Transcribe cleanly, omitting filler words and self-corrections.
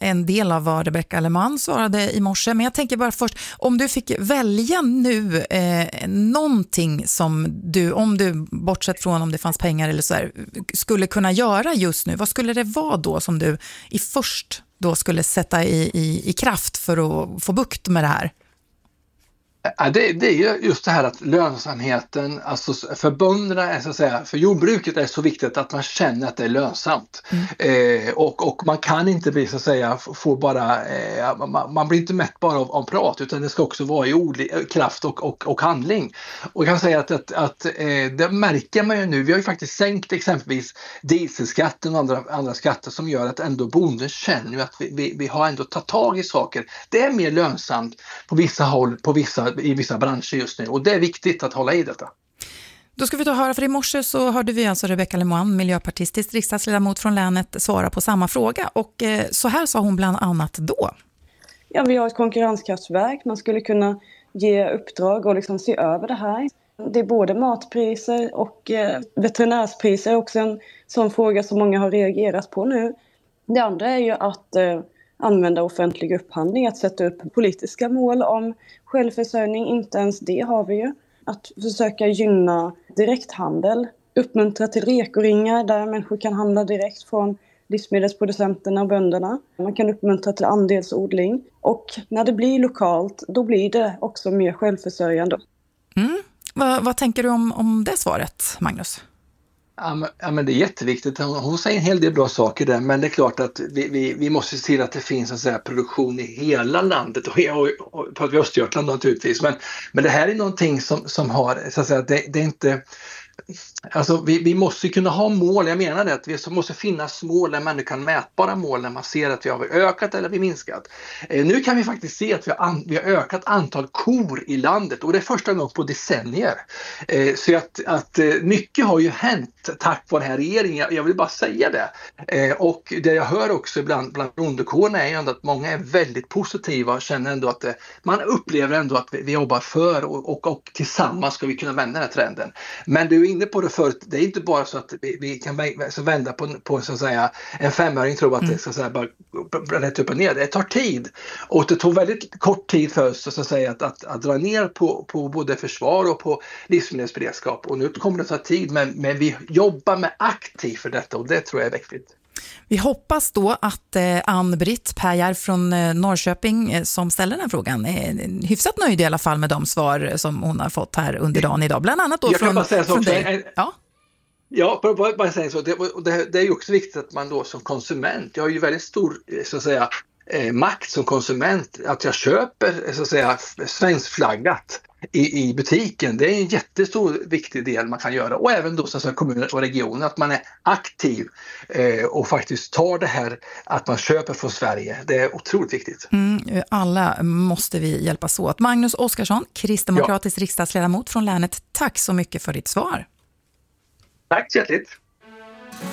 en del av vad Rebecka Lehmann svarade i morse. Men jag tänker bara först, om du fick välja nu någonting som du, om du bortsett från om det fanns pengar eller så här, skulle kunna göra just nu. Vad skulle det vara då som du först då skulle sätta i kraft för att få bukt med det här? Ja, det är ju just det här att lönsamheten, alltså för bönderna är så att säga, för jordbruket är så viktigt att man känner att det är lönsamt. Och man kan inte bli så att säga, få bara, man blir inte mätt bara av prat, utan det ska också vara i kraft och handling. Och jag kan säga att det märker man ju nu, vi har ju faktiskt sänkt exempelvis dieselskatten och andra skatter som gör att ändå bonden känner ju att vi har ändå tagit tag i saker. Det är mer lönsamt på vissa håll, i vissa branscher just nu, och det är viktigt att hålla i detta. Då ska vi ta höra, för i morse så hörde vi alltså Rebecka Lehmann, miljöpartistisk riksdagsledamot från länet, svara på samma fråga, och så här sa hon bland annat då. Ja, vi har ett konkurrenskraftverk, man skulle kunna ge uppdrag och liksom se över det här. Det är både matpriser och veterinärspriser är också en sån fråga som många har reagerat på nu. Det andra är ju att använda offentlig upphandling, att sätta upp politiska mål om självförsörjning. Inte ens det har vi ju. Att försöka gynna direkthandel, uppmuntra till rekoringar där människor kan handla direkt från livsmedelsproducenterna och bönderna. Man kan uppmuntra till andelsodling, och när det blir lokalt, då blir det också mer självförsörjande. Vad tänker du om det svaret, Magnus? Ja, men det är jätteviktigt. Hon säger en hel del bra saker där, men det är klart att vi måste se till att det finns en sån här produktion i hela landet, och pratar vi Östergötland naturligtvis, men det här är någonting som har, så att säga, det är inte, alltså vi måste kunna ha mål. Jag menar det, att vi måste finnas mål där man kan mätbara mål, när man ser att vi har ökat eller vi minskat. Nu kan vi faktiskt se att vi har ökat antal kor i landet, och det är första gången på decennier. Så att mycket har ju hänt tack vare den här regeringen. Jag vill bara säga det. Och det jag hör också bland bondekårerna är ju ändå att många är väldigt positiva och känner ändå att man upplever ändå att vi jobbar för och tillsammans ska vi kunna vända den här trenden. Men du är inne på det förut, det är inte bara så att vi kan vända på så att säga en 5-öring, tror att det ska säga bara rätt upp och ner. Det tar tid, och det tog väldigt kort tid för oss så att säga att dra ner på både försvar och på livsmedelsberedskap, och nu kommer det ta tid, men vi jobbar med aktivt för detta, och det tror jag är viktigt. Vi hoppas då att Ann-Britt Päjar från Norrköping som ställer den här frågan är hyfsat nöjd i alla fall med de svar som hon har fått här under dagen idag. Bland annat då från dig. Ja, bara säga så. Det är ju också viktigt att man då som konsument, jag har ju väldigt stor så att säga makt som konsument, att jag köper så att säga svenskflaggat i butiken. Det är en jättestor viktig del man kan göra, och även då så att säga kommuner och regioner, att man är aktiv och faktiskt tar det här att man köper från Sverige. Det är otroligt viktigt. Alla måste vi hjälpas åt. Magnus Oskarsson, kristdemokratisk riksdagsledamot från länet, tack så mycket för ditt svar. Tack så hjärtligt.